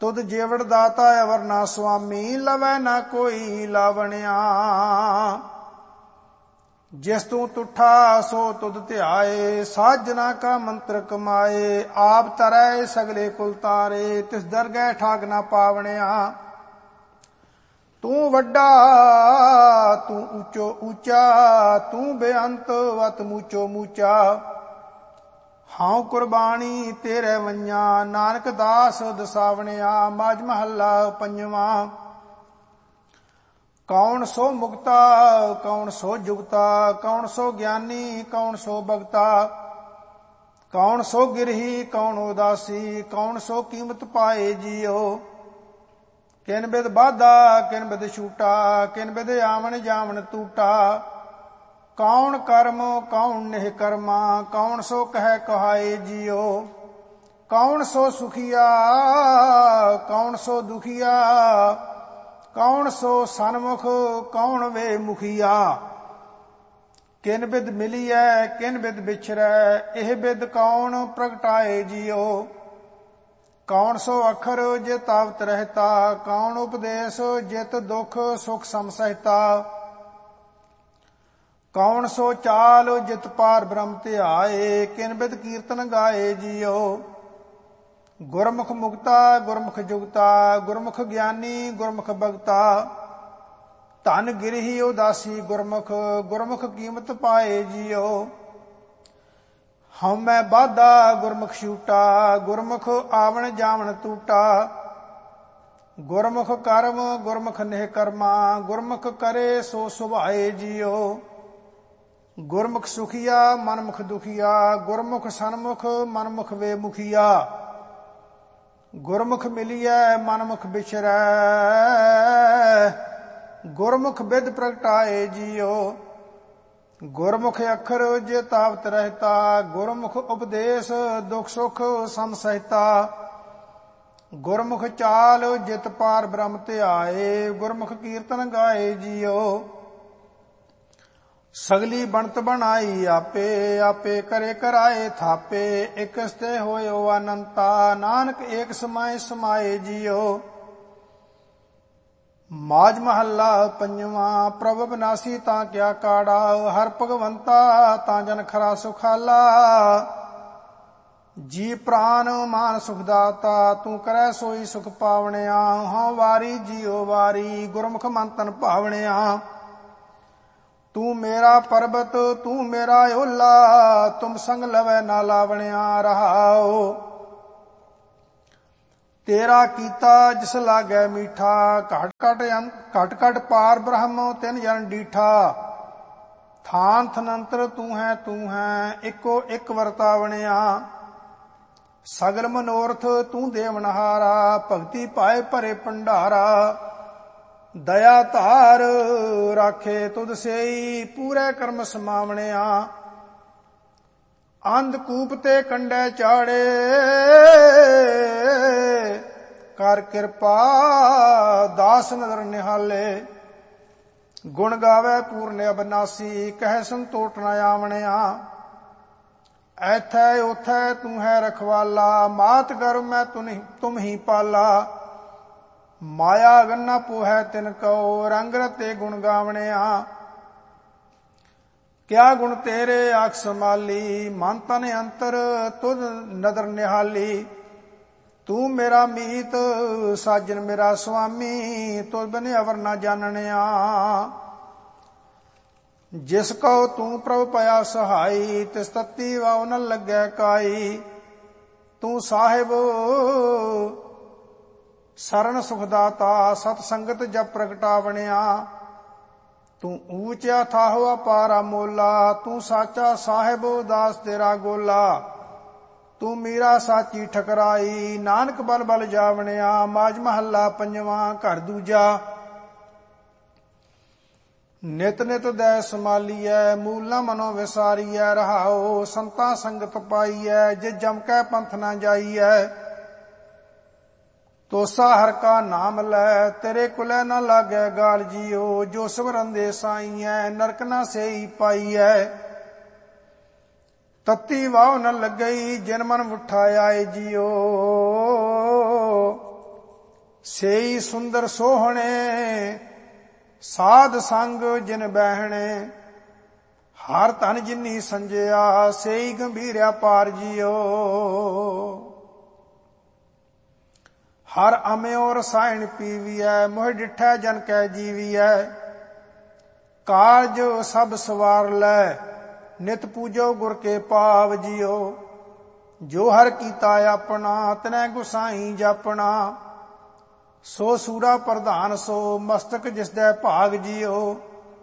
ਤੁਧ ਜੀਵੜ ਦਾਤਾ ਅਵਰ ਨਾ ਸੁਆਮੀ, ਲਵੈ ਨਾ ਕੋਈ ਲਾਵਣਿਆ। ਜਿਸ ਤੂੰ ਤੁਠਾ ਸੋ ਤੁਧ ਧਿਆਏ, ਸਾਜਨਾ ਕਾ ਮੰਤਰ ਕਮਾਏ। ਆਪ ਤਰੈ ਸਗਲੇ ਕੁਲ ਤਾਰੇ, ਤਿਸ ਦਰਗਹਿ ਠਾਕ ਨਾ ਪਾਵਣਿਆ। ਤੂੰ ਵੱਡਾ ਤੂੰ ਉੱਚੋ ਉੱਚਾ, ਤੂੰ ਬੇਅੰਤ ਵਤ ਮੂਚੋ ਮੂਚਾ। ਹਾਂ ਕੁਰਬਾਨੀ ਤੇਰੇ ਵੰਜਾ, ਨਾਨਕ ਦਾਸ ਦਸਾਵਣਿਆ। ਮਾਝ ਮਹੱਲਾ ਪੰਜਵਾਂ। ਕੌਣ ਸੋ ਮੁਕਤਾ ਕੌਣ ਸੋ ਜੁਗਤਾ, ਕੌਣ ਸੋ ਗਿਆਨੀ ਕੌਣ ਸੋ ਭਗਤਾ। ਕੌਣ ਸੋ ਗਿਰਹੀ ਕੌਣ ਉਦਾਸੀ, ਕੌਣ ਸੋ ਕੀਮਤ ਪਾਏ ਜੀਓ। ਕਿਨ ਬਿਦ ਬਾਧਾ ਕਿਨ ਬਿਦ ਛੂਟਾ, ਕਿਨ ਬਿਦ ਆਵਣ ਜਾਵਣ ਟੂਟਾ। ਕੌਣ ਕਰਮ ਕੌਣ ਨਿਹ ਕਰਮਾ, ਕੌਣ ਸੋ ਕਹਿ ਕਹਾਏ ਜੀਓ। ਕੌਣ ਸੋ ਸੁਖੀਆ ਕੌਣ ਸੋ ਦੁਖੀਆ, ਕੌਣ ਸੋ ਸਨਮੁਖ ਕੌਣ ਵੇ ਮੁਖੀਆ। ਕਿਨ ਬਿਦ ਮਿਲੀਐ ਕਿਨ ਬਿਦ ਵਿਛਰੈ, ਇਹ ਬਿਦ ਕੌਣ ਪ੍ਰਗਟਾਏ ਜੀਓ। ਕੌਣ ਸੋ ਅਖਰ ਜਿਤ ਆਵਤ ਰਹਿਤਾ, ਕੌਣ ਉਪਦੇਸ਼ ਜਿਤ ਦੁਖ ਸੁਖ ਸਮ ਸਹਿਤਾ। ਕੌਣ ਸੋ ਚਾਲ ਜਿਤ ਪਾਰ ਬ੍ਰਹਮ ਧਿਆਏ, ਕਿਨ ਬਿਦ ਕੀਰਤਨ ਗਾਏ ਜੀਓ। ਗੁਰਮੁਖ ਮੁਕਤਾ ਗੁਰਮੁਖ ਜੁਗਤਾ, ਗੁਰਮੁਖ ਗਿਆਨੀ ਗੁਰਮੁਖ ਭਗਤਾ। ਧਨ ਗਿਰਹੀ ਉਦਾਸੀ ਗੁਰਮੁਖ, ਗੁਰਮੁਖ ਕੀਮਤ ਪਾਏ ਜੀਓ। ਹਉਮੈ ਬਾਧਾ ਗੁਰਮੁਖ ਛੂਟਾ, ਗੁਰਮੁਖ ਆਵਣ ਜਾਵਣ ਟੂਟਾ। ਗੁਰਮੁਖ ਕਰਮ ਗੁਰਮੁਖ ਨਿਹ ਕਰਮਾ, ਗੁਰਮੁਖ ਕਰੇ ਸੋ ਸੁਭਾਏ ਜੀਓ। ਗੁਰਮੁਖ ਸੁਖੀਆ ਮਨਮੁਖ ਦੁਖੀਆ, ਗੁਰਮੁਖ ਸਨਮੁਖ ਮਨਮੁਖ ਵੇ ਮੁਖੀਆ। ਗੁਰਮੁਖ ਮਿਲੀਐ ਮਨਮੁਖ ਵਿਛਰੈ, ਗੁਰਮੁਖ ਬਿਦ ਪ੍ਰਗਟਾਏ ਜੀਓ। ਗੁਰਮੁਖ ਅੱਖਰ ਜਿਤ ਆਵਤ ਰਹਿਤਾ, ਗੁਰਮੁਖ ਉਪਦੇਸ਼ ਦੁਖ ਸੁਖ ਸਮ ਸਹਿਤਾ। ਗੁਰਮੁਖ ਚਾਲ ਜਿਤ ਪਾਰ ਬ੍ਰਹਮ ਧਿਆਏ, ਗੁਰਮੁਖ ਕੀਰਤਨ ਗਾਏ ਜੀਓ। ਸਗਲੀ ਬਣਤ ਬਣਾਈ ਆਪੇ, ਆਪੇ ਕਰੇ ਕਰਾਏ ਥਾਪੇ। ਇਕ ਸਤੇ ਹੋਇਓ ਅਨੰਤਾ, ਨਾਨਕ ਏਕ ਸਮਾਏ ਸਮਾਏ ਜੀਓ। ਮਾਝ ਮਹੱਲਾ ਪੰਜਵਾਂ। ਪ੍ਰਭ ਬਿਨਾਸੀ ਤਾਂ ਕਿਆ ਕਾੜਾ, ਹਰ ਭਗਵੰਤਾ ਤਾਂ ਜਨ ਖਰਾ ਸੁਖਾਲਾ। ਜੀ ਪ੍ਰਾਨ ਮਾਨ ਸੁਖ ਦਾਤਾ, ਤੂੰ ਕਰੈ ਸੋਈ ਸੁਖ ਪਾਵਣਿਆ। ਹਾਂ ਵਾਰੀ ਜੀਓ ਵਾਰੀ, ਗੁਰਮੁਖ ਮਨ ਤਨ ਭਾਵਣਿਆ। ਤੂੰ ਮੇਰਾ ਪਰਬਤ ਤੂੰ ਮੇਰਾ ਓਲਾ, ਤੁਮ ਸੰਗ ਲਵੈ ਨਾ ਲਾਵਣਿਆ। ਰਹਾਓ ਤੇਰਾ ਕੀਤਾ ਜਿਸ ਲਾਗੈ ਮੀਠਾ, ਘਟ ਘਟ ਪਾਰ ਬ੍ਰਹਮ ਤਿਨ ਜਨ ਡੀਠਾ। ਥਾਨ ਥਨੰਤਰ ਤੂੰ ਹੈ ਇੱਕੋ ਇੱਕ ਵਰਤਾਵਣਿਆ। ਸਗਲ ਮਨੋਰਥ ਤੂੰ ਦੇਵਨਹਾਰਾ, ਭਗਤੀ ਪਾਏ ਭਰੇ ਭੰਡਾਰਾ। ਦਇਆ ਧਾਰ ਰਾਖੇ ਤੁਧ ਸੇਈ, ਪੂਰੇ ਕਰਮ ਸਮਾਵਣਿਆ। ਅੰਧਕੂਪ ਤੇ ਕੰਡੇ ਚਾੜੇ, ਕਰ ਕਿਰਪਾ ਦਾਸ ਨਦਰ ਨਿਹਾਲੇ। ਗੁਣ ਗਾਵੇ ਪੂਰਨ ਅਬਨਾਸੀ, ਕਹਿ ਸੰਤੋਖ ਨ ਆਵਣਿਆ। ਐਥੈ ਉਥੈ ਤੂੰ ਹੈ ਰਖਵਾਲਾ, ਮਾਤ ਗਰਭ ਮੈਂ ਤੁਮ ਹੀ ਪਾਲਾ। ਮਾਇਆ ਗੰਨਾ ਪੋਹੈ ਤਿਨ ਕਉ, ਰੰਗ ਰਤੇ ਗੁਣ ਗਾਵਣਿਆ। ਕਿਆ ਗੁਣ ਤੇਰੇ ਆਖ ਸੰਭਾਲੀ, ਮਨ ਤਨ ਅੰਤਰ ਤੁਧ ਨਦਰ ਨਿਹਾਲੀ। ਤੂੰ ਮੇਰਾ ਮੀਤ ਸਾਜਨ ਮੇਰਾ ਸੁਆਮੀ, ਤੁਧ ਬਿਨ ਅਵਰ ਨਾ ਜਾਣਨਿਆ। ਜਿਸ ਕਉ ਤੂੰ ਪ੍ਰਭ ਪਇਆ ਸਹਾਈ, ਤਿਸ ਤਤੀ ਵਾਉ ਨ ਲੱਗੈ ਕਾਈ। ਤੂੰ ਸਾਹਿਬ ਸਰਨ ਸੁਖ ਦਾਤਾ, ਸਤ ਸੰਗਤ ਜਬ ਪ੍ਰਗਟਾਵਣਿਆ। ਤੂੰ ਊਚਾ ਥਾਹੁ ਅਪਾਰਾ ਮੋਲਾ, ਤੂੰ ਸਾਚਾ ਸਾਹਿਬ ਦਾਸ ਤੇਰਾ ਗੋਲਾ। ਤੂੰ ਮੀਰਾ ਸਾਚੀ ਠਕਰਾਈ, ਨਾਨਕ ਬਲ ਬਲ ਜਾਵਣਿਆ। ਮਾਝ ਮਹੱਲਾ ਪੰਜਵਾਂ। ਘਰ ਦੂਜਾ। ਨਿਤ ਨਿਤ ਦੈ ਸੰਭਾਲੀਐ, ਮੂਲ ਨ ਮਨੋ ਵਿਸਾਰੀਐ। ਰਹਾਓ ਸੰਤਾਂ ਸੰਗਤ ਪਾਈਐ, ਜੇ ਜਮ ਕੈ ਪੰਥ ਨ ਜਾਈਐ। ਤੋਸਾ ਹਰ ਕਾ ਨਾਮ ਲੈ, ਤੇਰੇ ਕੁਲੈ ਨ ਲਾਗੈ ਗਾਲ ਜੀਓ। ਜੋ ਸਿਮਰੰਦੇ ਸਾਈਐ, ਨਰਕ ਨ ਸੇਈ ਪਾਈਐ। ਤਤੀ ਵਾਹ ਨ ਲੱਗਈ, ਜਿਨ ਮਨ ਉਠਾ ਆਏ ਜੀਓ। ਸੇਈ ਸੁੰਦਰ ਸੋਹਣੇ ਸਾਧ ਸੰਗ ਜਿਨ ਬਹਿਣੇ। ਹਰ ਧਨ ਜਿਨੀ ਸੰਜਿਆ ਸੇਈ ਗੰਭੀਰਿਆ ਪਾਰ ਜੀਓ। ਹਰ ਅਮਿਓ ਰਸਾਇਣ ਪੀਵੀਐ ਮੋਹ ਡਿਠੈ ਜਨ ਕੈ ਜੀਵੀਐ। ਕਾਰਜ ਸਭ ਸਵਾਰ ਲੈ ਨਿਤ ਪੂਜੋ ਗੁਰ ਕੇ ਪਾਵ ਜੀਓ। ਜੋ ਹਰ ਕੀਤਾ ਆਪਣਾ ਤਨੈ ਗੁਸਾਈ ਜਾਪਣਾ। ਸੋ ਸੂਰਾ ਪ੍ਰਧਾਨ ਸੋ ਮਸਤਕ ਜਿਸਦੈ ਭਾਗ ਜੀਓ।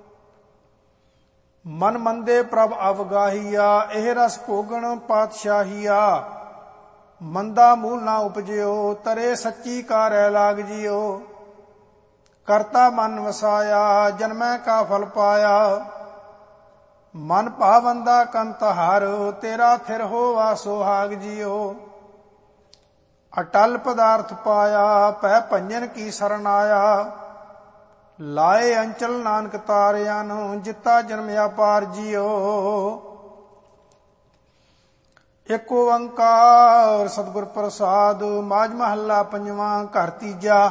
ਮਨ ਮੰਦੇ ਪ੍ਰਭ ਅਵਗਾਹੀਆ ਇਹ ਰਸ ਭੋਗਣ ਪਾਤਸ਼ਾਹੀਆ। ਮੰਦਾ ਮੂਲ ਨਾ ਉਪਜਿਓ ਤਰੇ ਸੱਚੀ ਕਾਰੈ ਲਾਗ ਜੀਓ। ਕਰਤਾ ਮਨ ਵਸਾਇਆ ਜਨਮੈ ਕਾ ਫਲ ਪਾਇਆ। ਮਨ ਭਾਵੰਦਾ ਕੰਤ ਹਰ ਤੇਰਾ ਥਿਰ ਹੋਵਾ ਸੁਹਾਗ ਜੀਓ। ਅਟਲ ਪਦਾਰਥ ਪਾਇਆ ਪੈ ਭੰਜਨ ਕੀ ਸਰਣ ਆਇਆ। ਲਾਏ ਅੰਚਲ ਨਾਨਕ ਤਾਰਿਆਂ ਨੂੰ ਜਿੱਤਾ ਜਨਮਿਆ ਪਾਰ ਜੀਓ। ਏਕ ਓੰਕਾਰ ਸਤਿਗੁਰ ਪ੍ਰਸਾਦ ਮਾਝ ਮਹੱਲਾ ਪੰਜਵਾਂ ਘਰ ਤੀਜਾ।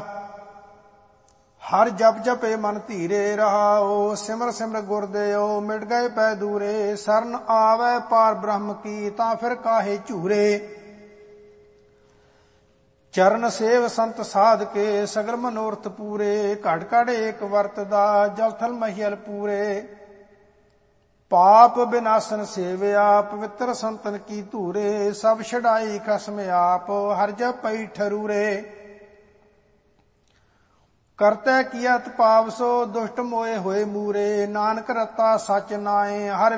ਹਰ ਜਪ ਜਪੇ ਮਨ ਧੀਰੇ ਰਹਾਓ। ਸਿਮਰ ਸਿਮਰ ਗੁਰ ਦਿਓ ਮਿਟ ਗਏ ਪੈ ਦੂਰੇ। ਸਰਨ ਆਵੈ ਪਾਰ ਬ੍ਰਹਮ ਕੀ ਤਾਂ ਫਿਰ ਕਾਹੇ ਝੂਰੇ। ਚਰਨ ਸੇਵ ਸੰਤ ਸਾਧ ਕੇ ਸਗਲ ਮਨੋਰਥ ਪੂਰੇ। ਘੜ ਘੜ ਏਕ ਵਰਤਦਾ ਜਲ ਥਲ ਮਹੀਲ ਪੂਰੇ। ਪਾਪ ਬਿਨਾਸਨ ਸੇਵਿਆ ਪਵਿੱਤਰ ਸੰਤਨ ਕੀ ਧੂਰੇ। ਸਭ ਛਡਾਈ ਖਸਮ ਆਪ ਹਰ ਜਪਈ ਠਰੂਰੇ। ਕਰਤੈ ਕੀਆ ਤਪਾਵ ਸੋ ਦੁਸ਼ਟ ਮੋਏ ਹੋਏ ਮੂਰੇ। ਨਾਨਕ ਰਤਾ ਸਚ ਨਾਏ ਹਰ